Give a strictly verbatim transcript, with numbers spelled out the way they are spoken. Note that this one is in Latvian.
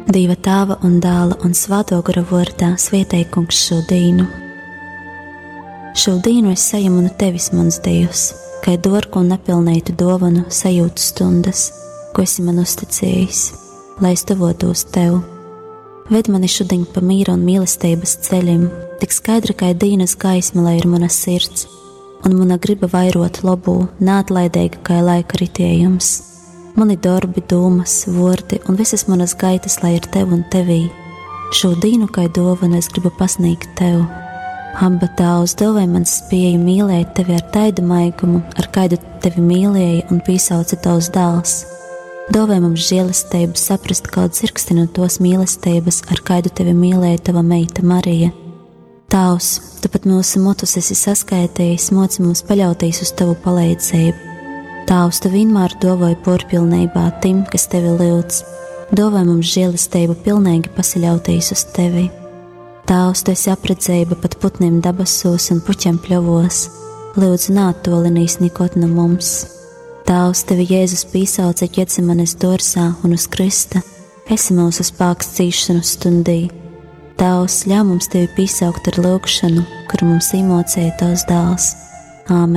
Dieva Tēva un Dēla un Svētā gara vārdā svētī Kungs šo dienu. Šo dienu es saņemu no tevis, mans Dievs, kā dārgu un nepilnītu dāvanu sajūtu stundas, ko esi man uzticējis, lai es tuvotos tev. Ved mani šodien pa mīra un mīlestības ceļiem, tik skaidra kā dienas gaisma, lai ir mana sirds, un mana griba vairot labu, neatlaidīga kā laika ritējums. Mani darbi, domas, vārdi un visas manas gaitas, lai ir tev un tevī. Šo dienu kā dāvanu es gribu pasniegt tev. Abba Tēvs, dāvāj man spēju mīlēt tevi ar tādu maigumu, ar kādu tevi mīlēja un piesauca tavs dēls. Dāvāj mums žēlastību saprast kaut dzirksti no tos mīlestības, ar kādu tevi mīlēja tava meita Marija. Tēvs, tu pat mūsu motus esi saskaitījis, moci mums paļauties uz tavu palīdzību. Tēvs, tu vienmēr dāvāji porpilnībā tim, kas tevi lūdz. Dāvāj mums žēlastību pilnīgi pasaļauties uz tevi. Tēvs, tu esi apredzība pat putniem dabasos un puķiem pļovos. Lūdzu, neattolinīs nekot no mums. Tēvs, tevi Jēzus piesauca Ģetsemanes dārzā un uz krista. Esi mūsu spēks cīšanu stundī. Tēvs, ļauj mums tevi piesaukt ar lūgšanu, kuru mums iemācīja tavs dēls. Āmen.